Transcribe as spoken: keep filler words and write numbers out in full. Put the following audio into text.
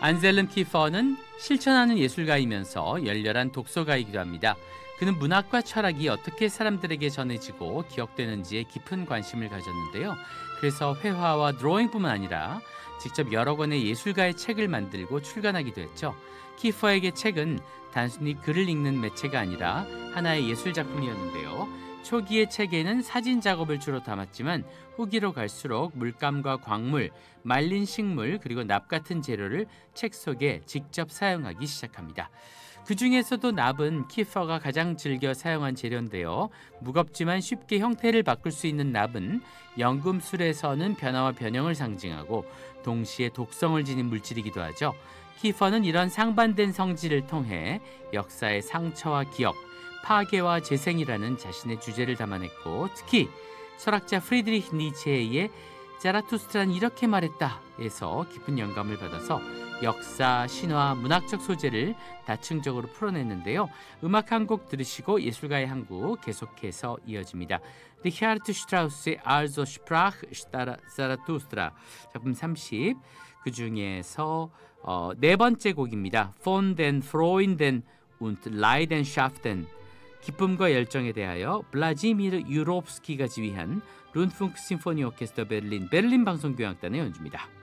안셀름 키퍼는 실천하는 예술가이면서 열렬한 독서가이기도 합니다. 그는 문학과 철학이 어떻게 사람들에게 전해지고 기억되는지에 깊은 관심을 가졌는데요. 그래서 회화와 드로잉뿐만 아니라 직접 여러 권의 예술가의 책을 만들고 출간하기도 했죠. 키퍼에게 책은 단순히 글을 읽는 매체가 아니라 하나의 예술 작품이었는데요. 초기의 책에는 사진 작업을 주로 담았지만 후기로 갈수록 물감과 광물, 말린 식물 그리고 납 같은 재료를 책 속에 직접 사용하기 시작합니다. 그 중에서도 납은 키퍼가 가장 즐겨 사용한 재료인데요. 무겁지만 쉽게 형태를 바꿀 수 있는 납은 연금술에서는 변화와 변형을 상징하고 동시에 독성을 지닌 물질이기도 하죠. 키퍼는 이런 상반된 성질을 통해 역사의 상처와 기억, 파괴와 재생이라는 자신의 주제를 담아냈고 특히 철학자 프리드리히 니체의 자라투스트라는 이렇게 말했다에서 깊은 영감을 받아서 역사, 신화, 문학적 소재를 다층적으로 풀어냈는데요. 음악 한 곡 들으시고 예술가의 한 곡 계속해서 이어집니다. 리히아르트 슈트라우스의 Also sprach Zarathustra 작품 삼십 그 중에서 어, 네 번째 곡입니다. Von den Freunden und Leidenschaften 기쁨과 열정에 대하여 블라지미르 유롭스키가 지휘한 룬풍크 심포니 오케스트라 베를린 베를린 방송교향단의 연주입니다.